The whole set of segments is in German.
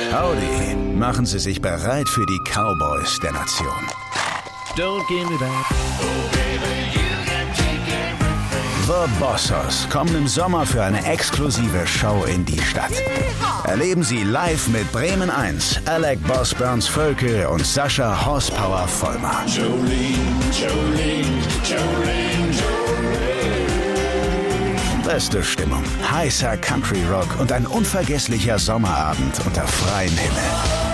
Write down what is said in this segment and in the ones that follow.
Howdy, machen Sie sich bereit für die Cowboys der Nation. Don't give me that. The Bossos kommen im Sommer für eine exklusive Show in die Stadt. Erleben Sie live mit Bremen 1, Alec Boss Burns Völkel und Sascha Horsepower Vollmer. Beste Stimmung, heißer Country Rock und ein unvergesslicher Sommerabend unter freiem Himmel.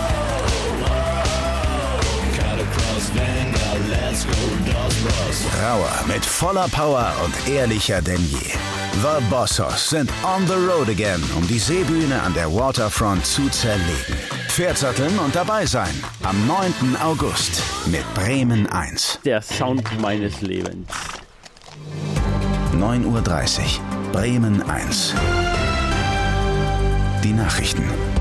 Rauer mit voller Power und ehrlicher denn je. The Bossos sind on the road again, um die Seebühne an der Waterfront zu zerlegen. Pferdsatteln und dabei sein am 9. August mit Bremen 1. Der Sound meines Lebens. 9:30 Uhr, Bremen 1. Die Nachrichten.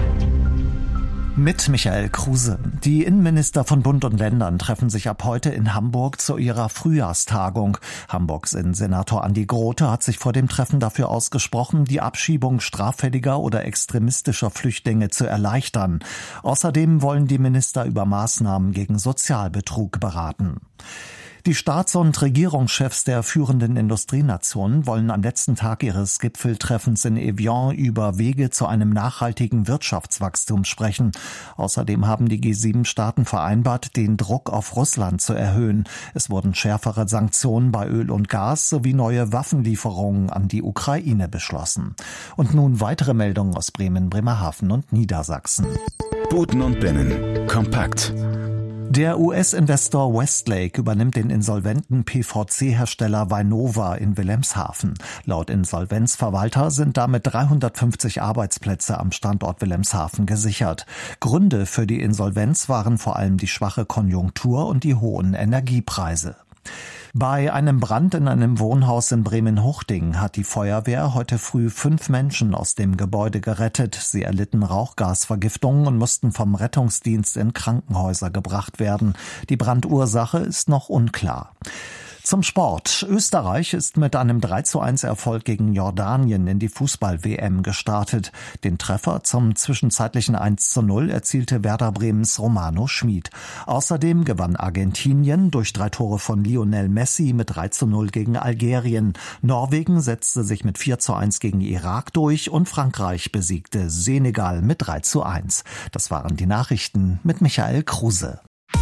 Mit Michael Kruse. Die Innenminister von Bund und Ländern treffen sich ab heute in Hamburg zu ihrer Frühjahrstagung. Hamburgs Innensenator Andi Grote hat sich vor dem Treffen dafür ausgesprochen, die Abschiebung straffälliger oder extremistischer Flüchtlinge zu erleichtern. Außerdem wollen die Minister über Maßnahmen gegen Sozialbetrug beraten. Die Staats- und Regierungschefs der führenden Industrienationen wollen am letzten Tag ihres Gipfeltreffens in Evian über Wege zu einem nachhaltigen Wirtschaftswachstum sprechen. Außerdem haben die G7-Staaten vereinbart, den Druck auf Russland zu erhöhen. Es wurden schärfere Sanktionen bei Öl und Gas sowie neue Waffenlieferungen an die Ukraine beschlossen. Und nun weitere Meldungen aus Bremen, Bremerhaven und Niedersachsen. Buten und Binnen. Kompakt. Der US-Investor Westlake übernimmt den insolventen PVC-Hersteller Vynova in Wilhelmshaven. Laut Insolvenzverwalter sind damit 350 Arbeitsplätze am Standort Wilhelmshaven gesichert. Gründe für die Insolvenz waren vor allem die schwache Konjunktur und die hohen Energiepreise. Bei einem Brand in einem Wohnhaus in Bremen-Huchting hat die Feuerwehr heute früh 5 Menschen aus dem Gebäude gerettet. Sie erlitten Rauchgasvergiftungen und mussten vom Rettungsdienst in Krankenhäuser gebracht werden. Die Brandursache ist noch unklar. Zum Sport. Österreich ist mit einem 3:1 Erfolg gegen Jordanien in die Fußball-WM gestartet. Den Treffer zum zwischenzeitlichen 1:0 erzielte Werder Bremens Romano Schmid. Außerdem gewann Argentinien durch 3 Tore von Lionel Messi mit 3:0 gegen Algerien. Norwegen setzte sich mit 4:1 gegen Irak durch und Frankreich besiegte Senegal mit 3:1. Das waren die Nachrichten mit Michael Kruse.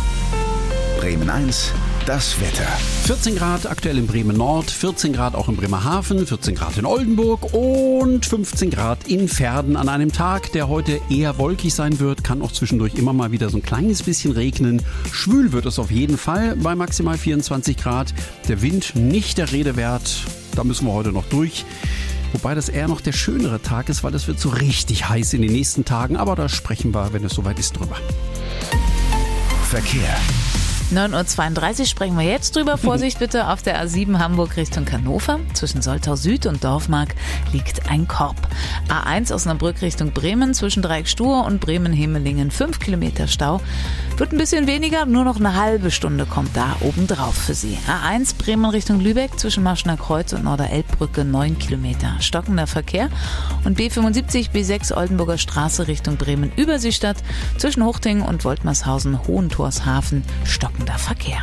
Bremen 1, das Wetter. 14 Grad aktuell in Bremen Nord, 14 Grad auch in Bremerhaven, 14 Grad in Oldenburg und 15 Grad in Verden an einem Tag, der heute eher wolkig sein wird. Kann auch zwischendurch immer mal wieder so ein kleines bisschen regnen. Schwül wird es auf jeden Fall bei maximal 24 Grad. Der Wind nicht der Rede wert. Da müssen wir heute noch durch. Wobei das eher noch der schönere Tag ist, weil es wird so richtig heiß in den nächsten Tagen. Aber da sprechen wir, wenn es soweit ist, drüber. Verkehr. 9:32 Uhr sprechen wir jetzt drüber. Vorsicht bitte auf der A7 Hamburg Richtung Hannover. Zwischen Soltau Süd und Dorfmark liegt ein Korb. A1 Osnabrück Richtung Bremen zwischen Dreieck Stur und Bremen-Hemelingen 5 Kilometer Stau. Wird ein bisschen weniger, nur noch eine halbe Stunde kommt da obendrauf für Sie. A1 Bremen Richtung Lübeck zwischen Marschner Kreuz und Norder-Elbbrücke 9 Kilometer. Stockender Verkehr. Und B75 B6 Oldenburger Straße Richtung Bremen-Überseestadt zwischen Huchting und Woltmershausen Hohentorshafen stockender Verkehr.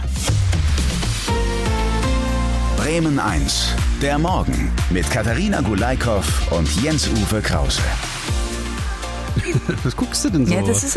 Bremen 1, der Morgen mit Katharina Gulaikow und Jens-Uwe Krause. Was guckst du denn so? Ja, das ist